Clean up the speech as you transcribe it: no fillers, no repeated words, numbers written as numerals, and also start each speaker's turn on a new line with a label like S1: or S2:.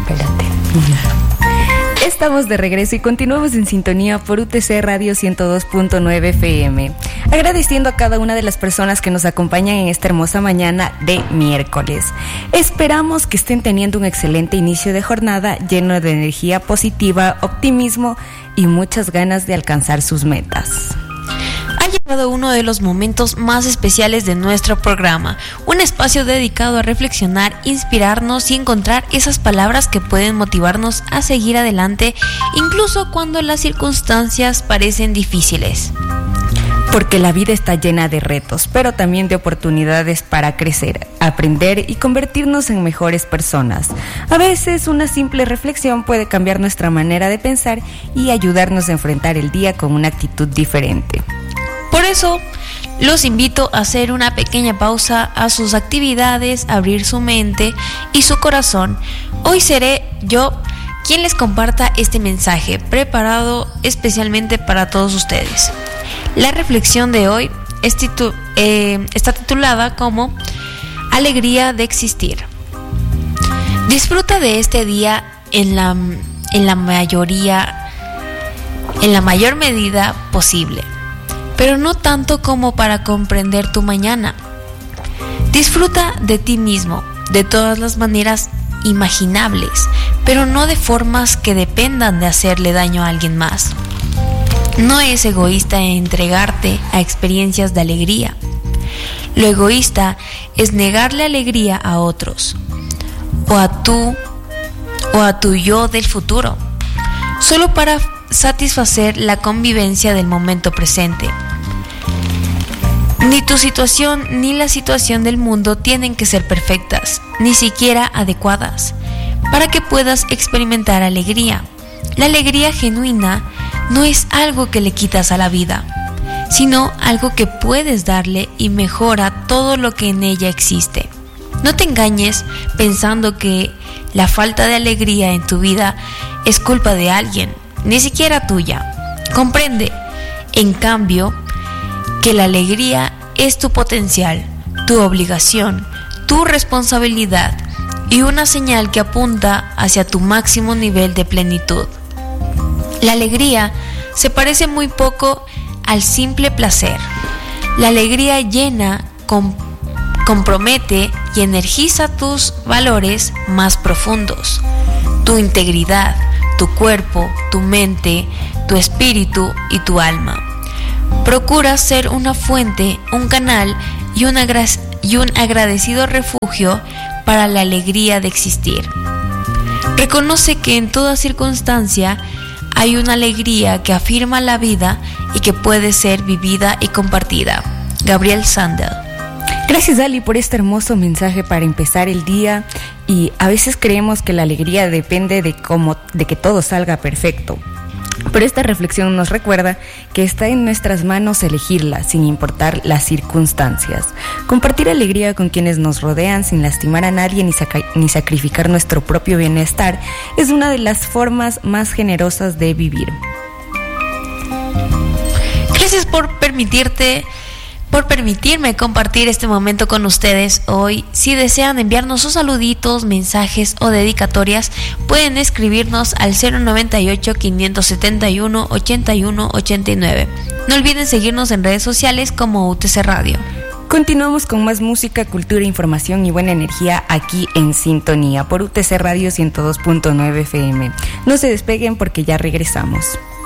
S1: Espérate. Estamos de regreso y continuamos en sintonía por UTC Radio 102.9 FM. Agradeciendo a cada una de las personas que nos acompañan en esta hermosa mañana de miércoles. Esperamos que estén teniendo un excelente inicio de jornada lleno de energía positiva, optimismo y muchas ganas de alcanzar sus metas.
S2: Ha llegado uno de los momentos más especiales de nuestro programa, un espacio dedicado a reflexionar, inspirarnos y encontrar esas palabras que pueden motivarnos a seguir adelante, incluso cuando las circunstancias parecen difíciles.
S1: Porque la vida está llena de retos, pero también de oportunidades para crecer, aprender y convertirnos en mejores personas. A veces una simple reflexión puede cambiar nuestra manera de pensar y ayudarnos a enfrentar el día con una actitud diferente.
S2: Por eso, los invito a hacer una pequeña pausa a sus actividades, abrir su mente y su corazón. Hoy seré yo quien les comparta este mensaje, preparado especialmente para todos ustedes. La reflexión de hoy está titulada como Alegría de existir. Disfruta de este día en la mayor medida posible, pero no tanto como para comprender tu mañana. Disfruta de ti mismo, de todas las maneras imaginables, pero no de formas que dependan de hacerle daño a alguien más. No es egoísta entregarte a experiencias de alegría. Lo egoísta es negarle alegría a otros, o a tu yo del futuro, solo para satisfacer la convivencia del momento presente. Ni tu situación ni la situación del mundo tienen que ser perfectas, ni siquiera adecuadas, para que puedas experimentar alegría. La alegría genuina no es algo que le quitas a la vida, sino algo que puedes darle y mejora todo lo que en ella existe. No te engañes pensando que la falta de alegría en tu vida es culpa de alguien, ni siquiera tuya. Comprende, en cambio, que la alegría es tu potencial, tu obligación, tu responsabilidad y una señal que apunta hacia tu máximo nivel de plenitud. La alegría se parece muy poco al simple placer. La alegría llena, compromete y energiza tus valores más profundos, tu integridad, tu cuerpo, tu mente, tu espíritu y tu alma. Procura ser una fuente, un canal y un agradecido refugio para la alegría de existir. Reconoce que en toda circunstancia hay una alegría que afirma la vida y que puede ser vivida y compartida. Gabriel Sandel.
S1: Gracias, Ali, por este hermoso mensaje para empezar el día. Y a veces creemos que la alegría depende de que todo salga perfecto. Pero esta reflexión nos recuerda que está en nuestras manos elegirla, sin importar las circunstancias. Compartir alegría con quienes nos rodean sin lastimar a nadie ni sacrificar nuestro propio bienestar es una de las formas más generosas de vivir.
S2: Gracias por permitirme compartir este momento con ustedes hoy. Si desean enviarnos sus saluditos, mensajes o dedicatorias, pueden escribirnos al 098-571-8189. No olviden seguirnos en redes sociales como UTC Radio.
S1: Continuamos con más música, cultura, información y buena energía aquí en Sintonía por UTC Radio 102.9 FM. No se despeguen porque ya regresamos.